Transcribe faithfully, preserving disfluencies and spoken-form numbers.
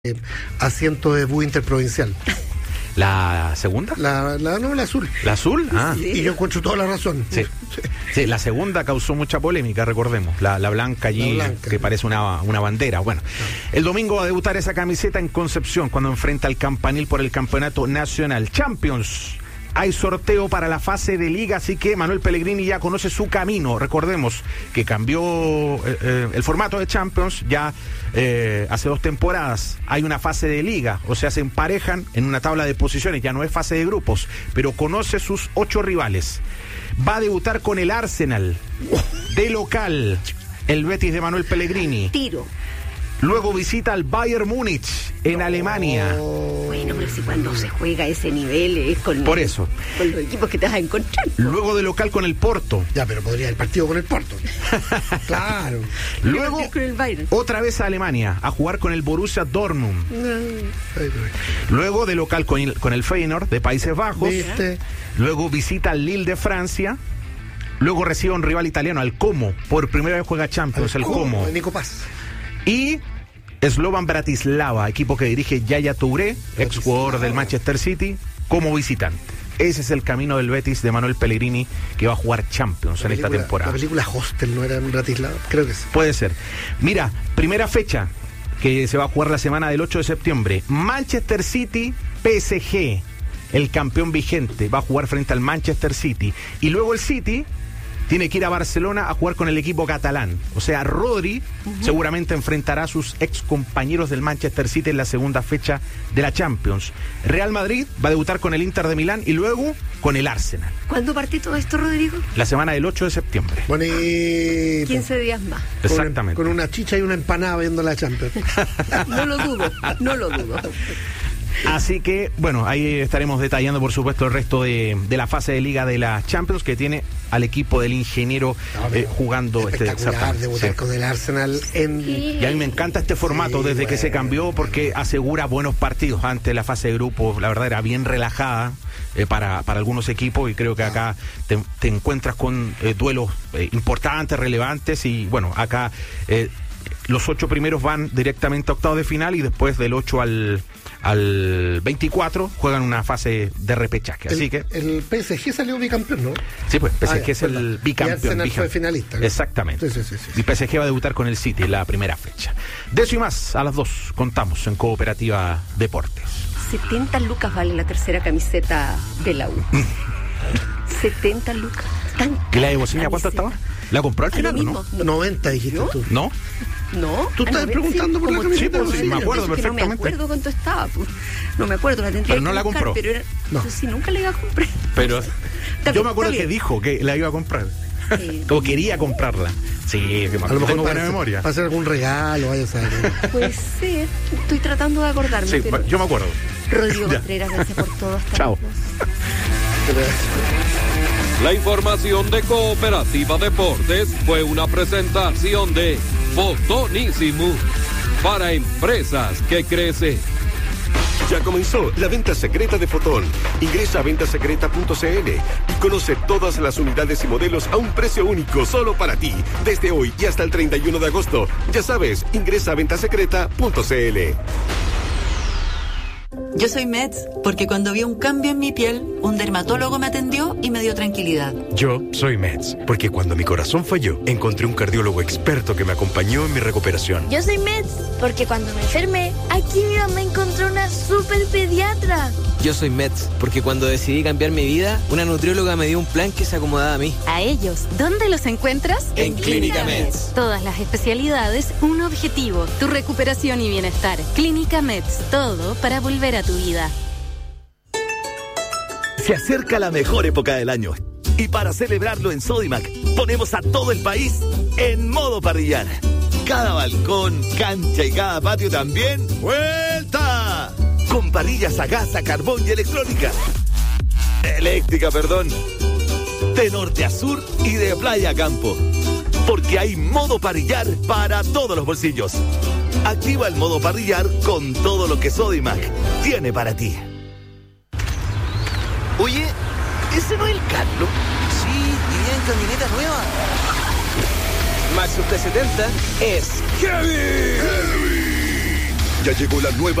Eh, asiento de bus interprovincial. ¿La segunda? La, la, no, la azul. ¿La azul? Ah. Sí. Y yo encuentro toda la razón. Sí. Sí. Sí, la segunda causó mucha polémica, recordemos. La, la blanca allí, la blanca, que parece una, una bandera. Bueno, no. El domingo va a debutar esa camiseta en Concepción cuando enfrenta al Campanil por el campeonato nacional. Champions. Hay sorteo para la fase de liga, así que Manuel Pellegrini ya conoce su camino. Recordemos que cambió eh, eh, el formato de Champions ya eh, hace dos temporadas. Hay una fase de liga, o sea, se emparejan en una tabla de posiciones, ya no es fase de grupos, pero conoce sus ocho rivales. Va a debutar con el Arsenal de local, el Betis de Manuel Pellegrini. Tiro. Luego visita al Bayern Múnich en no. Alemania. Bueno, pero si cuando se juega a ese nivel es con, Por eso. con los equipos que te vas a encontrar. Luego de local con el Porto. Ya, pero podría el partido con el Porto. Claro. Luego otra vez a Alemania a jugar con el Borussia Dortmund. No. Luego de local con el, con el Feyenoord de Países Bajos. ¿Viste? Luego visita al Lille de Francia. Luego recibe a un rival italiano, al Como. Por primera vez juega Champions, el Como. El Nico Paz. Y Slovan Bratislava, equipo que dirige Yaya Touré, ex jugador del Manchester City, como visitante. Ese es el camino del Betis de Manuel Pellegrini, que va a jugar Champions en esta temporada. La película Hostel no era en Bratislava, creo que sí. Puede ser. Mira, primera fecha que se va a jugar la semana del ocho de septiembre. Manchester City, P S G, el campeón vigente, va a jugar frente al Manchester City. Y luego el City tiene que ir a Barcelona a jugar con el equipo catalán. O sea, Rodri uh-huh. seguramente enfrentará a sus ex compañeros del Manchester City en la segunda fecha de la Champions. Real Madrid va a debutar con el Inter de Milán y luego con el Arsenal. ¿Cuándo parte todo esto, Rodrigo? La semana del ocho de septiembre. Bonito. quince días más. Exactamente. Con, con una chicha y una empanada viendo la Champions. No lo dudo, no lo dudo. Así que, bueno, ahí estaremos detallando, por supuesto, el resto de, de la fase de liga de la Champions, que tiene al equipo del ingeniero no, eh, jugando este espectacular debutar sí. con el Arsenal en... Sí. Y a mí me encanta este formato sí, desde bueno, que se cambió, porque asegura buenos partidos. Antes la fase de grupos, la verdad, era bien relajada eh, para, para algunos equipos, y creo que acá te, te encuentras con eh, duelos eh, importantes, relevantes, y bueno, acá eh, los ocho primeros van directamente a octavos de final, y después del ocho al... al veinticuatro juegan una fase de repechaje, así el, que... El P S G salió bicampeón, ¿no? Sí, pues, P S G ah, ya, es el bicampeón. Y Arsenal bicampeón. fue finalista, ¿no? Exactamente. Sí, sí, sí, sí, y P S G va a debutar con el City en la primera fecha. De eso y más, a las dos, contamos en Cooperativa Deportes. setenta lucas vale la tercera camiseta de la U. setenta lucas. ¿Y la de Bocina cuánto estaba? ¿La compró al final o no? no? noventa dijiste ¿Yo? tú. ¿No? No. ¿Tú estás preguntando por la camiseta? Sí, pues, sí, me acuerdo perfectamente. No me acuerdo cuánto estaba. Pues. No me acuerdo, la tendría pero que no la buscar, compró. Pero era, no. Si nunca la iba a comprar. Pero yo me acuerdo que dijo que la iba a comprar. Sí. O quería comprarla. Sí, que a lo mejor tengo buena para memoria. Para hacer algún regalo, vaya a saber. Pues sí, estoy tratando de acordarme. Sí, pero... yo me acuerdo. Rodrigo Contreras, gracias por todo. Hasta Chao. La información de Cooperativa Deportes fue una presentación de Fotonísimo para empresas que crecen. Ya comenzó la venta secreta de Fotón. Ingresa a venta secreta punto c l y conoce todas las unidades y modelos a un precio único solo para ti. Desde hoy y hasta el treinta y uno de agosto. Ya sabes, ingresa a venta secreta punto c l. Yo soy Meds porque cuando vi un cambio en mi piel, un dermatólogo me atendió y me dio tranquilidad. Yo soy Meds porque cuando mi corazón falló, encontré un cardiólogo experto que me acompañó en mi recuperación. Yo soy Meds porque cuando me enfermé, aquí mi mamá encontró una super pediatra. Yo soy Meds porque cuando decidí cambiar mi vida, una nutrióloga me dio un plan que se acomodaba a mí. A ellos, ¿dónde los encuentras? En, en Clínica Meds. Todas las especialidades, un objetivo, tu recuperación y bienestar. Clínica Meds, todo para volver a tu vida. Se acerca la mejor época del año y para celebrarlo en Sodimac ponemos a todo el país en modo parrillar. Cada balcón, cancha y cada patio también ¡vuelta! Con parrillas a gas, a carbón y electrónica. Eléctrica, perdón. De norte a sur y de playa a campo. Porque hay modo parrillar para todos los bolsillos. Activa el modo parrillar con todo lo que Sodimac tiene para ti. Oye, ¿ese no es el Carlos? Sí, vivía en camioneta nueva. Maxus T setenta es Heavy. Heavy. Ya llegó la nueva